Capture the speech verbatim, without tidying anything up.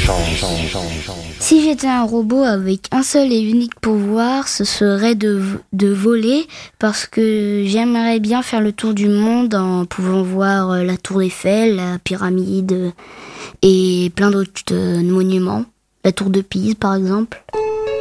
Si j'étais un robot avec un seul et unique pouvoir, ce serait de, de voler, parce que j'aimerais bien faire le tour du monde en pouvant voir la tour Eiffel, la pyramide et plein d'autres euh, monuments. La tour de Pise par exemple.